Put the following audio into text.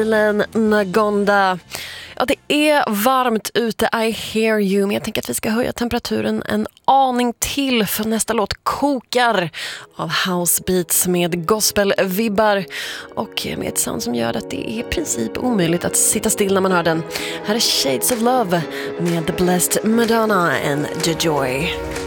Nagonda. Ja, det är varmt ute, I hear you. Men jag tänker att vi ska höja temperaturen en aning till, för nästa låt kokar av housebeats med gospelvibbar och med ett sound som gör att det är i princip omöjligt att sitta still när man hör den. Här är Shades of Love med The Blessed Madonna and The Joy.